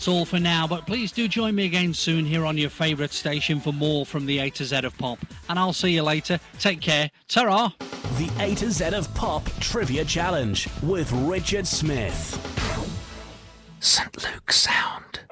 That's all for now, but please do join me again soon here on your favourite station for more from the A to Z of Pop. And I'll see you later. Take care. Ta-ra! The A to Z of Pop Trivia Challenge with Richard Smith. St. Luke's Sound.